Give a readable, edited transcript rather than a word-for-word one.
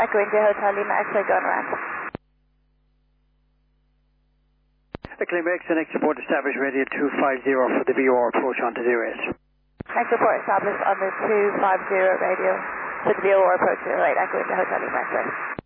Echo India Hotel Lima X-ray going around. Echo Lima X and X report established radio 250 for the VOR approach onto 08. X report established on the 250 radio for the VOR approach to 08 Echo India Hotel Lima X-ray.